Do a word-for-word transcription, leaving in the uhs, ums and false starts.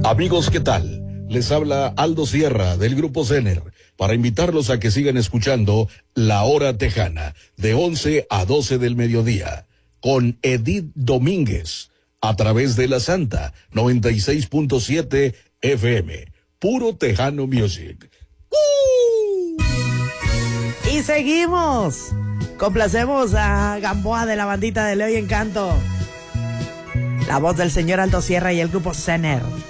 Amigos, ¿qué tal? Les habla Aldo Sierra del Grupo Zener para invitarlos a que sigan escuchando La Hora Tejana de once a doce del mediodía con Edith Domínguez a través de La Santa noventa y seis punto siete F M. Puro Tejano Music. ¡Uh! Y seguimos. Complacemos a Gamboa de la bandita de Leo y Encanto. La voz del señor Aldo Sierra y el Grupo Zener.